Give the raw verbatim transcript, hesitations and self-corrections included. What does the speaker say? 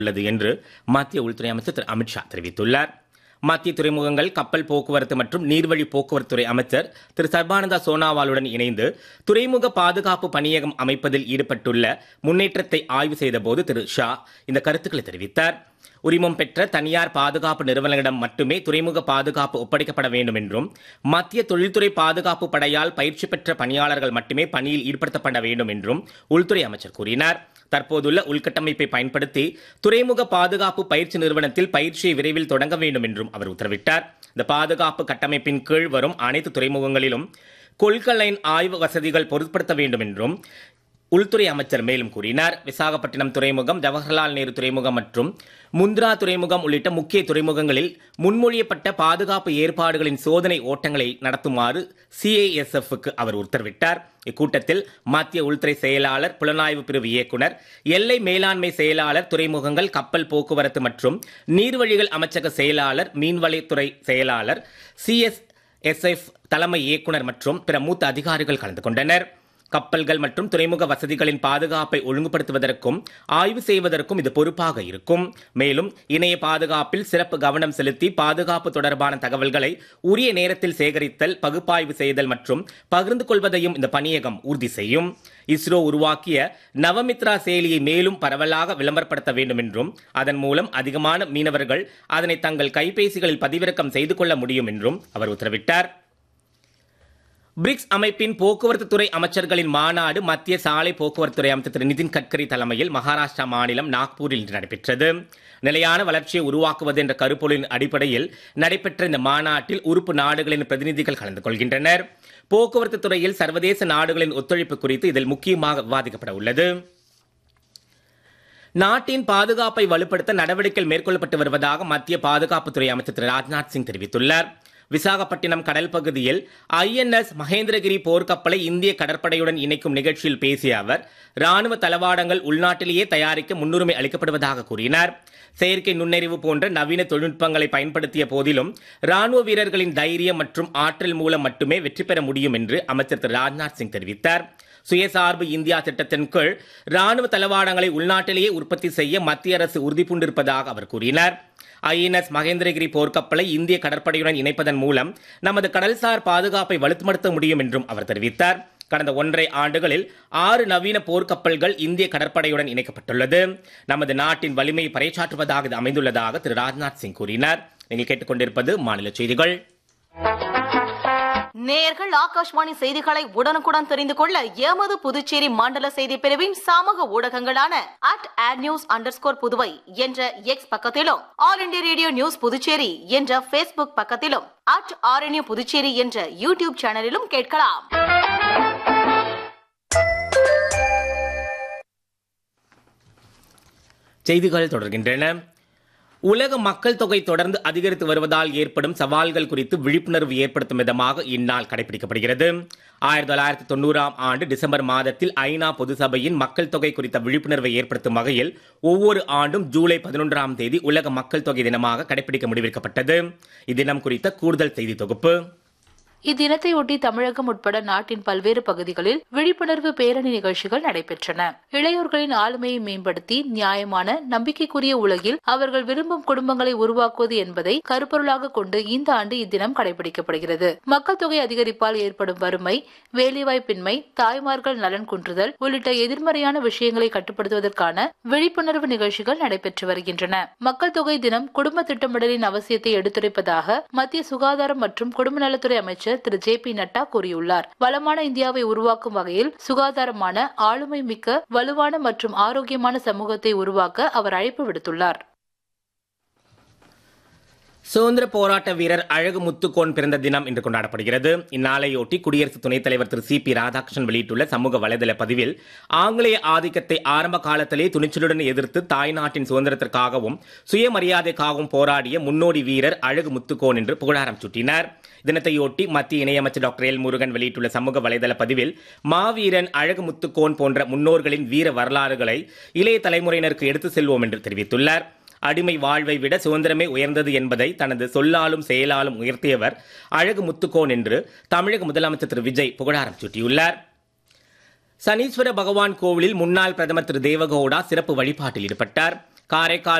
உள்ளது என்று மத்திய உள்துறை அமைச்சர் திரு அமித்ஷா தெரிவித்துள்ளார். மத்திய துறைமுகங்கள், கப்பல் போக்குவரத்து மற்றும் நீர்வழி போக்குவரத்துறை அமைச்சர் திரு சர்பானந்தா சோனாவாலுடன் இணைந்து துறைமுக பாதுகாப்பு பணியகம் அமைப்பதில் ஈடுபட்டுள்ள முன்னேற்றத்தை ஆய்வு செய்தபோது திரு ஷா இந்த கருத்துக்களை தெரிவித்தார். உரிமம் பெற்ற தனியார் பாதுகாப்பு நிறுவனங்களிடம் மட்டுமே துறைமுக பாதுகாப்பு ஒப்படைக்கப்பட வேண்டும் என்றும், மத்திய தொழில்துறை பாதுகாப்பு படையால் பயிற்சி பெற்ற பணியாளர்கள் மட்டுமே பணியில் ஈடுபடுத்தப்பட வேண்டும் என்றும் உள்துறை அமைச்சர் கூறினார். தற்போதுள்ள உள்கட்டமைப்பை பயன்படுத்தி துறைமுக பாதுகாப்பு பயிற்சி நிறுவனத்தில் பயிற்சியை விரைவில் தொடங்க வேண்டும் என்றும் அவர் உத்தரவிட்டார். இந்த பாதுகாப்பு கட்டமைப்பின் கீழ் வரும் அனைத்து துறைமுகங்களிலும் கொள்கலைன் ஆய்வு வசதிகள் பொருட்படுத்த வேண்டும் என்றும் உள்துறை அமைச்சர் மேலும் கூறினார். விசாகப்பட்டினம் துறைமுகம், ஜவஹர்லால் நேரு துறைமுகம் மற்றும் முந்த்ரா துறைமுகம் உள்ளிட்ட முக்கிய துறைமுகங்களில் முன்மொழியப்பட்ட பாதுகாப்பு ஏற்பாடுகளின் சோதனை ஓட்டங்களை நடத்துமாறு சிஐஎஸ்எஃப்க்கு அவர் உத்தரவிட்டார். இக்கூட்டத்தில் மத்திய உள்துறை செயலாளர், புலனாய்வு பிரிவு இயக்குநர், எல்லை மேலாண்மை செயலாளர், துறைமுகங்கள், கப்பல் போக்குவரத்து மற்றும் நீர்வழிகள் அமைச்சக செயலாளர், மீன்வளத்துறை செயலாளர், சிஎஸ்எஸ்எஃப் தலைமை இயக்குநர் மற்றும் பிற மூத்த அதிகாரிகள் கலந்து கொண்டனர். கப்பல்கள் மற்றும் துறைமுக வசதிகளின் பாதுகாப்பை ஒழுங்குபடுத்துவதற்கும் ஆய்வு செய்வதற்கும் இது பொறுப்பாக இருக்கும். மேலும் இணைய பாதுகாப்பில் சிறப்பு கவனம் செலுத்தி பாதுகாப்பு தொடர்பான தகவல்களை உரிய நேரத்தில் சேகரித்தல், பகுப்பாய்வு செய்தல் மற்றும் பகிர்ந்து கொள்வதையும் இந்த பணியகம் உறுதி செய்யும். இஸ்ரோ உருவாக்கிய நவமித்ரா செயலியை மேலும் பரவலாக விளம்பரப்படுத்த வேண்டும் என்றும், அதன் மூலம் அதிகமான மீனவர்கள் அதனை தங்கள் கைபேசிகளில் பதிவிறக்கம் செய்து கொள்ள முடியும் என்றும் அவர் உத்தரவிட்டார். பிரிக்ஸ் அமைப்பின் போக்குவரத்து துறை அமைச்சர்களின் மாநாடு மத்திய சாலை போக்குவரத்துறை அமைச்சர் திரு நிதின் கட்கரி தலைமையில் மகாராஷ்டிரா மாநிலம் நாக்பூரில் இன்று நடைபெற்றது. நிலையான வளர்ச்சியை உருவாக்குவது என்ற கருப்பொருளின் அடிப்படையில் நடைபெற்ற இந்த மாநாட்டில் உறுப்பு நாடுகளின் பிரதிநிதிகள் கலந்து கொள்கின்றனர். போக்குவரத்து துறையில் சர்வதேச நாடுகளின் ஒத்துழைப்பு குறித்து இதில் முக்கியமாக விவாதிக்கப்பட உள்ளது. நாட்டின் பாதுகாப்பை வலுப்படுத்த நடவடிக்கைகள் மேற்கொள்ளப்பட்டு வருவதாக மத்திய பாதுகாப்புத்துறை அமைச்சர் திரு ராஜ்நாத் சிங் தெரிவித்துள்ளார். விசாகப்பட்டினம் கடல் பகுதியில் ஐஎன்எஸ் மகேந்திரகிரி போர்க்கப்பலை இந்திய கடற்படையுடன் இணைக்கும் நிகழ்ச்சியில் பேசிய அவர், ராணுவ தளவாடங்கள் உள்நாட்டிலேயே தயாரிக்க முன்னுரிமை அளிக்கப்படுவதாக கூறினார். செயற்கை நுண்ணறிவு போன்ற நவீன தொழில்நுட்பங்களை பயன்படுத்திய போதிலும் ராணுவ வீரர்களின் தைரியம் மற்றும் ஆற்றல் மூலம் மட்டுமே வெற்றி பெற முடியும் என்று அமைச்சர் திரு ராஜ்நாத் சிங் தெரிவித்தார். சுயசார்பு இந்தியா திட்டத்தின் கீழ் ராணுவ தளவாடங்களை உள்நாட்டிலேயே உற்பத்தி செய்ய மத்திய அரசு உறுதிபூண்டிருப்பதாக அவர் கூறினார். ஐஎன்எஸ் மகேந்திரகிரி போர்க்கப்பலை இந்திய கடற்படையுடன் இணைப்பதன் மூலம் நமது கடல்சார் பாதுகாப்பை வலுப்படுத்த முடியும் என்றும் அவர் தெரிவித்தார். கடந்த ஒன்றரை ஆண்டுகளில் ஆறு நவீன போர்க்கப்பல்கள் இந்திய கடற்படையுடன் இணைக்கப்பட்டுள்ளது. நமது நாட்டின் வலிமையை பறைசாற்றுவதாக இது அமைந்துள்ளதாக திரு ராஜ்நாத் சிங் கூறினார். நீங்கள் கேட்டுக்கொண்டிருப்பது மாநில செய்திகள். நேயர்கள் ஆகாஷ்வாணி செய்திகளை உடனுக்குடன் தெரிந்து கொள்ள எமது புதுச்சேரி மண்டல செய்தி பிரிவின் சமூக ஊடகங்களான at ad news under score Puduvai என்ற எக்ஸ் பக்கத்திலும், all India radio news Puducherry என்ற பேஸ்புக் பக்கத்திலும், அட் ஆர்என்யூ புதுச்சேரி என்ற யூடியூப் சேனலிலும் கேட்கலாம். செய்திகள் தொடர்கின்றன. உலக மக்கள் தொகை தொடர்ந்து அதிகரித்து வருவதால் ஏற்படும் சவால்கள் குறித்து விழிப்புணர்வு ஏற்படுத்தும் விதமாக இந்நாள் கடைபிடிக்கப்படுகிறது. ஆயிரத்தி தொள்ளாயிரத்தி தொண்ணூறாம் ஆண்டு டிசம்பர் மாதத்தில் ஐநா பொது சபையின் மக்கள் தொகை குறித்த விழிப்புணர்வை ஏற்படுத்தும் வகையில் ஒவ்வொரு ஆண்டும் ஜூலை பதினொன்றாம் தேதி உலக மக்கள் தொகை தினமாக கடைபிடிக்க முடிவெடுக்கப்பட்டது. இத்தினம் குறித்த கூடுதல் செய்தி தொகுப்பு. இத்தினத்தையொட்டி தமிழகம் உட்பட நாட்டின் பல்வேறு பகுதிகளில் விழிப்புணர்வு பேரணி நிகழ்ச்சிகள் நடைபெற்றன. இளையோர்களின் ஆளுமையை மேம்படுத்தி நியாயமான, நம்பிக்கைக்குரிய உலகில் அவர்கள் விரும்பும் குடும்பங்களை உருவாக்குவது என்பதை கருப்பொருளாக கொண்டு இந்த ஆண்டு இத்தினம் கடைபிடிக்கப்படுகிறது. மக்கள் தொகை அதிகரிப்பால் ஏற்படும் வறுமை, வேலைவாய்ப்பின்மை, தாய்மார்கள் நலன் குன்றுதல் உள்ளிட்ட எதிர்மறையான விஷயங்களை கட்டுப்படுத்துவதற்கான விழிப்புணர்வு நிகழ்ச்சிகள் நடைபெற்று வருகின்றன. மக்கள் தொகை தினம் குடும்ப திட்டமிடலின் அவசியத்தை எடுத்துரைப்பதாக மத்திய சுகாதாரம் மற்றும் குடும்ப நலத்துறை அமைச்சர் திரு ஜே பி நட்டா கூறியுள்ளார். வளமான இந்தியாவை உருவாக்கும் வகையில் சுகாதாரமான, ஆளுமை மிக்க, வலுவான மற்றும் ஆரோக்கியமான சமூகத்தை உருவாக்க அவர் அழைப்பு விடுத்துள்ளார். சுதந்திர போராட்ட வீரர் அழகு முத்துக்கோன் பிறந்த தினம் இன்று கொண்டாடப்படுகிறது. இந்நாளையொட்டி குடியரசு துணைத் தலைவர் திரு சி பி ராதாகிருஷ்ணன் வெளியிட்டுள்ள சமூக வலைதள பதிவில், ஆங்கிலேய ஆதிக்கத்தை ஆரம்ப காலத்திலே துணிச்சலுடன் எதிர்த்து தாய்நாட்டின் சுதந்திரத்திற்காகவும் சுயமரியாதைக்காகவும் போராடிய முன்னோடி வீரர் அழகு முத்துக்கோன் என்று புகழாரம் சூட்டினார். தினத்தையொட்டி மத்திய இணையமைச்சர் டாக்டர் எல் முருகன் வெளியிட்டுள்ள சமூக வலைதள பதிவில், மாவீரன் அழகு முத்துக்கோன் போன்ற முன்னோர்களின் வீர வரலாறுகளை இளைய தலைமுறையினருக்கு எடுத்து செல்வோம் என்று தெரிவித்துள்ளார். அடிமை வாழ்வை விட சுதந்திரமே உயர்ந்தது என்பதை தனது சொல்லாலும் செயலாலும் உயர்த்தியவர் அழகு முத்துக்கோன் என்று தமிழக முதலமைச்சர் திரு விஜய் புகழாரம் சூட்டியுள்ளார். சனீஸ்வர பகவான் கோவிலில் முன்னாள் பிரதமர் திரு தேவகவுடா சிறப்பு வழிபாட்டில் ஈடுபட்டார். காரைக்கால்